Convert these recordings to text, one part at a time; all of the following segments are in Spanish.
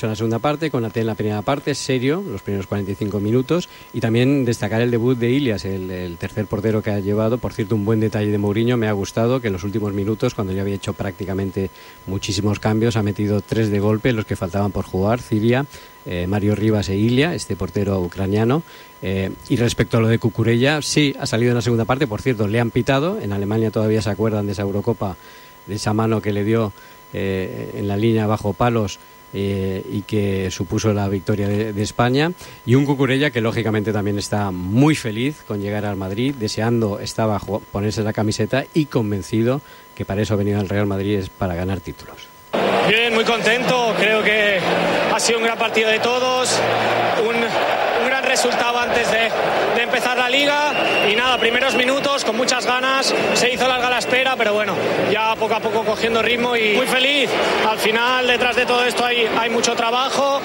en la segunda parte, Konaté en la primera parte, serio, los primeros 45 minutos, y también destacar el debut de Ilias, el tercer portero que ha llevado. Por cierto, un buen detalle de Mourinho, me ha gustado que en los últimos minutos, cuando ya había hecho prácticamente muchísimos cambios, ha metido 3 de golpe, los que faltaban por jugar, Cilia, Mario Rivas e Ilia, este portero ucraniano. Y respecto a lo de Cucurella, sí, ha salido en la segunda parte, por cierto, le han pitado, en Alemania todavía se acuerdan de esa Eurocopa, de esa mano que le dio en la línea bajo palos, y que supuso la victoria de España, y un Cucurella que lógicamente también está muy feliz con llegar al Madrid, estaba ponerse la camiseta y convencido que para eso ha venido al Real Madrid, es para ganar títulos. Bien, muy contento, creo que ha sido un gran partido de todos, un gran resultado antes de empezar la liga, y nada, primeros minutos con muchas ganas, se hizo larga la espera, pero bueno, ya poco a poco cogiendo ritmo y muy feliz. Al final, detrás de todo esto hay mucho trabajo,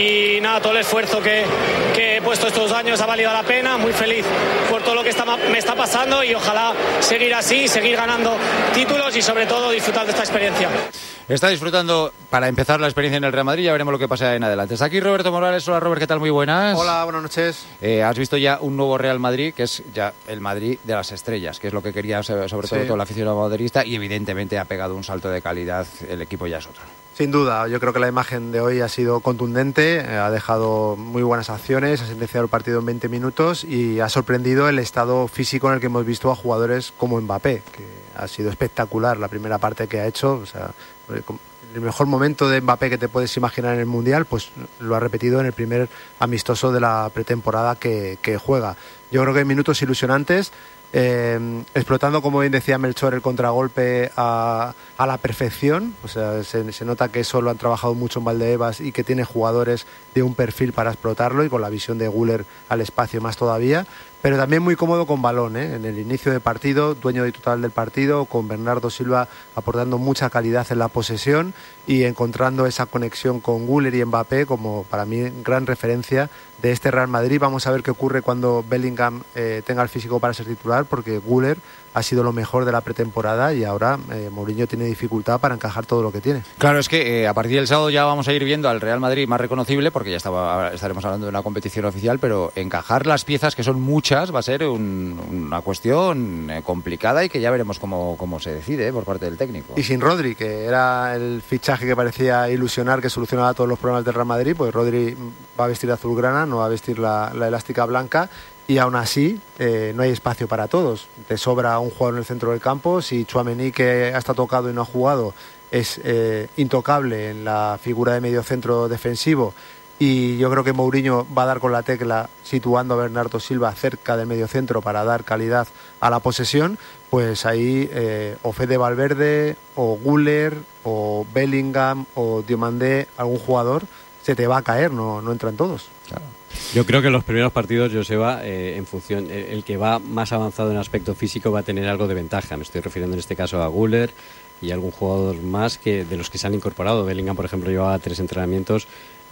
y nada, todo el esfuerzo que he puesto estos años ha valido la pena, muy feliz por todo lo que me está pasando, y ojalá seguir así, seguir ganando títulos y sobre todo disfrutar de esta experiencia. Está disfrutando para empezar la experiencia en el Real Madrid, ya veremos lo que pasa en adelante. Está aquí Roberto Morales. Hola Robert, ¿qué tal? Muy buenas. Hola, buenas noches. Has visto ya un nuevo Real Madrid, que es ya el Madrid de las estrellas, que es lo que quería sobre todo el aficionado madridista, y evidentemente ha pegado un salto de calidad, el equipo ya es otro. Sin duda, yo creo que la imagen de hoy ha sido contundente, ha dejado muy buenas acciones, ha sentenciado el partido en 20 minutos y ha sorprendido el estado físico en el que hemos visto a jugadores como Mbappé, que ha sido espectacular la primera parte que ha hecho. O sea, el mejor momento de Mbappé que te puedes imaginar en el Mundial, pues lo ha repetido en el primer amistoso de la pretemporada que juega. Yo creo que hay minutos ilusionantes, explotando, como bien decía Melchor, el contragolpe a la perfección. O sea, se nota que eso lo han trabajado mucho en Valdebebas y que tiene jugadores de un perfil para explotarlo, y con la visión de Güler al espacio más todavía. Pero también muy cómodo con balón, en el inicio de partido, dueño total del partido, con Bernardo Silva aportando mucha calidad en la posesión y encontrando esa conexión con Güler y Mbappé como, para mí, gran referencia de este Real Madrid. Vamos a ver qué ocurre cuando Bellingham tenga el físico para ser titular, porque Güler ha sido lo mejor de la pretemporada y ahora Mourinho tiene dificultad para encajar todo lo que tiene. Claro, es que a partir del sábado ya vamos a ir viendo al Real Madrid más reconocible, porque ya estaremos hablando de una competición oficial, pero encajar las piezas, que son muchas, va a ser una cuestión complicada, y que ya veremos cómo se decide por parte del técnico. Y sin Rodri, que era el fichaje que parecía ilusionar, que solucionaba todos los problemas del Real Madrid, pues Rodri va a vestir azulgrana, no va a vestir la elástica blanca. Y aún así no hay espacio para todos. Te sobra un jugador en el centro del campo. Si Tchouaméni, que ha estado tocado y no ha jugado, es intocable en la figura de medio centro defensivo, y yo creo que Mourinho va a dar con la tecla situando a Bernardo Silva cerca del medio centro para dar calidad a la posesión, pues ahí o Fede Valverde, o Güler, o Bellingham, o Diomandé, algún jugador se te va a caer, no entran todos. Claro. Yo creo que en los primeros partidos, Joseba, en función, el que va más avanzado en aspecto físico va a tener algo de ventaja. Me estoy refiriendo en este caso a Güler y algún jugador más que de los que se han incorporado. Bellingham, por ejemplo, llevaba 3 entrenamientos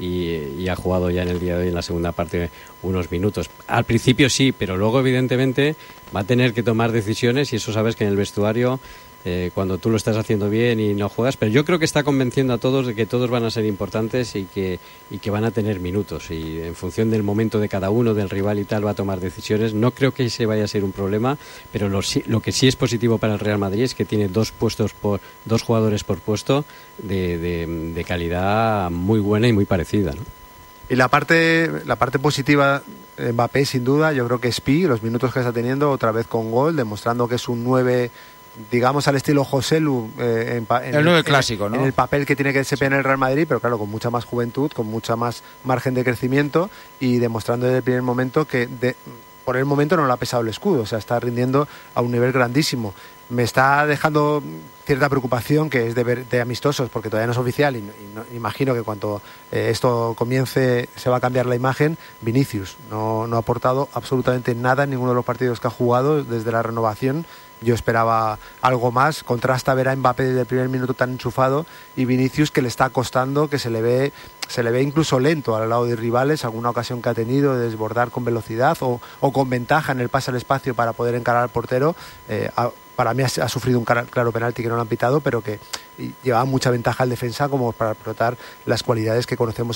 y ha jugado ya en el día de hoy, en la segunda parte, unos minutos. Al principio sí, pero luego evidentemente va a tener que tomar decisiones, y eso sabes que en el vestuario, cuando tú lo estás haciendo bien y no juegas, pero yo creo que está convenciendo a todos de que todos van a ser importantes y que van a tener minutos, y en función del momento de cada uno, del rival y tal, va a tomar decisiones. No creo que ese vaya a ser un problema, pero lo que sí es positivo para el Real Madrid es que tiene dos jugadores por puesto de calidad muy buena y muy parecida, ¿no? Y la parte positiva, Mbappé sin duda, yo creo que es Pi, los minutos que está teniendo, otra vez con gol, demostrando que es un 9, digamos al estilo Joselu, el 9 clásico, ¿no? En el papel que tiene que desempeñar el Real Madrid, pero claro, con mucha más juventud, con mucha más margen de crecimiento, y demostrando desde el primer momento que por el momento no le ha pesado el escudo. O sea, está rindiendo a un nivel grandísimo. Me está dejando cierta preocupación, que es de amistosos, porque todavía no es oficial, y imagino que cuando esto comience se va a cambiar la imagen. Vinicius no ha aportado absolutamente nada en ninguno de los partidos que ha jugado desde la renovación. Yo esperaba algo más. Contrasta ver a Mbappé desde el primer minuto tan enchufado, y Vinicius, que le está costando, que se le ve incluso lento al lado de rivales, alguna ocasión que ha tenido de desbordar con velocidad o con ventaja en el pase al espacio para poder encarar al portero. Para mí ha sufrido un claro penalti que no lo han pitado, pero que llevaba mucha ventaja al defensa como para explotar las cualidades que conocemos